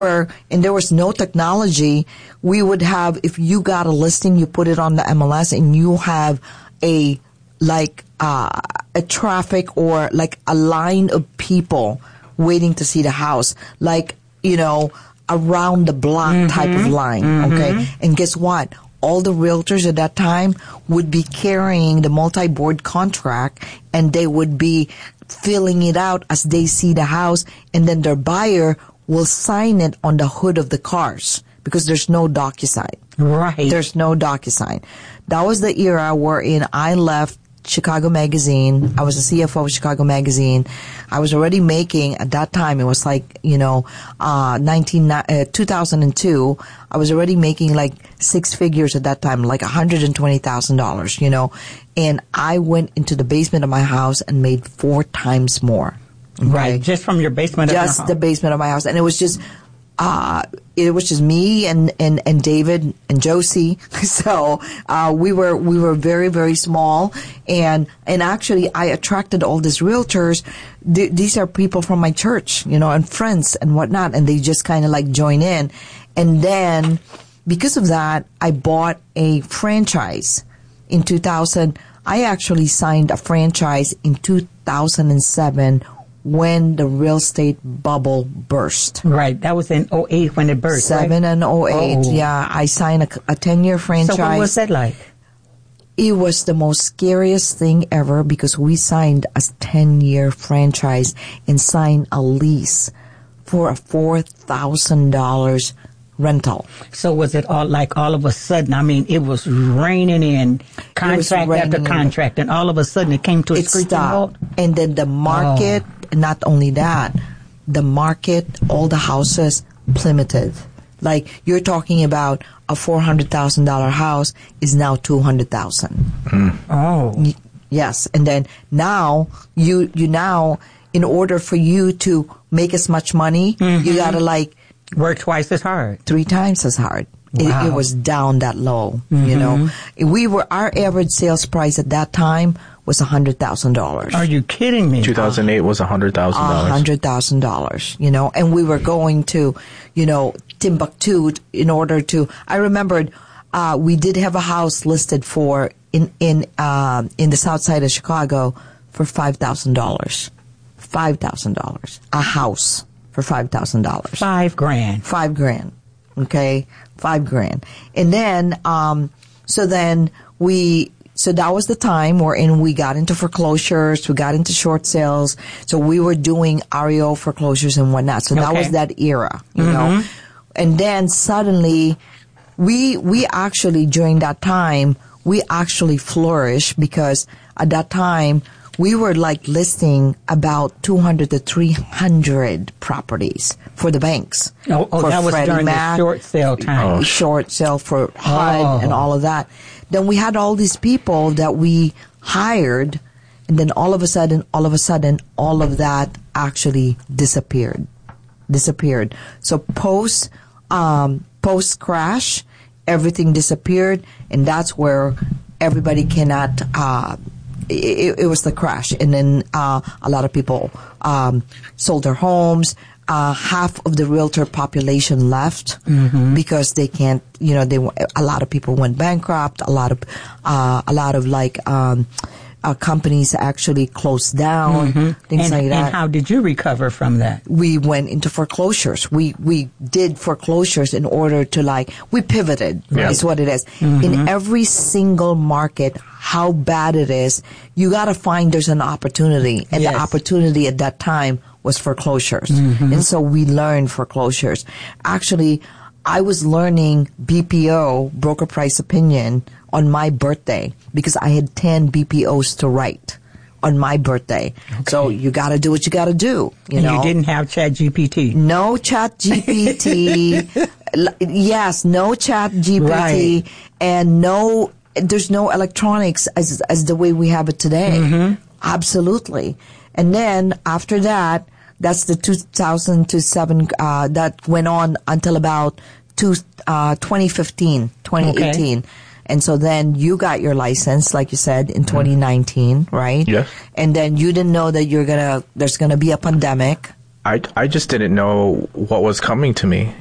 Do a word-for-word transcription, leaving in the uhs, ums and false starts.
and there was no technology, we would have, if you got a listing, you put it on the M L S and you have a, like, uh, a traffic or like a line of people waiting to see the house. Like, you know, around the block mm-hmm. type of line. Mm-hmm. Okay. And guess what? All the realtors at that time would be carrying the multi-board contract and they would be filling it out as they see the house, and then their buyer will sign it on the hood of the cars because there's no DocuSign. Right. There's no DocuSign. That was the era wherein I left Chicago Magazine. I was the C F O of Chicago Magazine. I was already making, at that time, it was like, you know, uh, nineteen, uh, two thousand two. I was already making like six figures at that time, like one hundred twenty thousand dollars, you know. And I went into the basement of my house and made four times more. Okay? Right. Just from your basement of your house. Just the basement of my house. And it was just, uh, it was just me and, and, and David and Josie. So, uh, we were, we were very, very small. And, and actually I attracted all these realtors. Th- these are people from my church, you know, and friends and whatnot. And they just kind of like join in. And then because of that, I bought a franchise in two thousand. I actually signed a franchise in two thousand seven when the real estate bubble burst. Right. That was in oh eight when it burst, Seven right? and oh eight. Oh. Yeah. I signed a, a ten-year franchise. So what was that like? It was the most scariest thing ever because we signed a ten-year franchise and signed a lease for a four thousand dollars rental. So was it all like all of a sudden, I mean, it was raining in contract raining after contract, and all of a sudden it came to a it screeching stopped. halt? And then the market, oh. not only that, the market, all the houses plummeted. Like, you're talking about a four hundred thousand dollars house is now two hundred thousand dollars. Mm. Oh. Yes. And then now, you, you now, in order for you to make as much money, mm-hmm. you gotta like, work twice as hard. Three times as hard. Wow. It, it was down that low, mm-hmm. you know. We were, our average sales price at that time was one hundred thousand dollars. Are you kidding me? two thousand eight was one hundred thousand dollars. one hundred thousand dollars, you know. And we were going to, you know, Timbuktu in order to, I remembered, uh, we did have a house listed for, in, in, uh, in the south side of Chicago for five thousand dollars. five thousand dollars. A house. For five thousand dollars. Five grand. Five grand. Okay? Five grand. And then, um, so then we, so that was the time wherein we got into foreclosures, we got into short sales. So we were doing R E O foreclosures and whatnot. So that okay. was that era, you mm-hmm. know? And then suddenly, we, we actually, during that time, we actually flourished because at that time, we were like listing about two hundred to three hundred properties for the banks. Oh, oh for that was Freddie during Mac, the short sale time. Oh. Short sale for H U D oh. and all of that. Then we had all these people that we hired, and then all of a sudden, all of a sudden, all of that actually disappeared. Disappeared. So post, um, post crash, everything disappeared, and that's where everybody cannot, uh, It, it was the crash, and then uh, a lot of people um, sold their homes. Uh, half of the realtor population left mm-hmm. because they can't. You know, they a lot of people went bankrupt. A lot of uh, a lot of like um, uh, companies actually closed down. Mm-hmm. Things and, like that. And how did you recover from that? We went into foreclosures. We we did foreclosures in order to like we pivoted. Yeah. Is what it is. Mm-hmm. In every single market, how bad it is, you got to find there's an opportunity, and yes. the opportunity at that time was foreclosures. Mm-hmm. And so we learned foreclosures. Actually, I was learning B P O, broker price opinion, on my birthday because I had ten B P Os to write on my birthday. Okay. So you got to do what you got to do. You and know, you didn't have Chat G P T. No Chat G P T. Yes, no Chat G P T, right. And no. There's no electronics as as the way we have it today. Mm-hmm. Absolutely. And then after that, that's the two thousand seven, uh, that went on until about two, uh, twenty fifteen, twenty eighteen. Okay. And so then you got your license, like you said, in twenty nineteen, right? Yes. And then you didn't know that you're gonna, there's gonna be a pandemic. I, I just didn't know what was coming to me.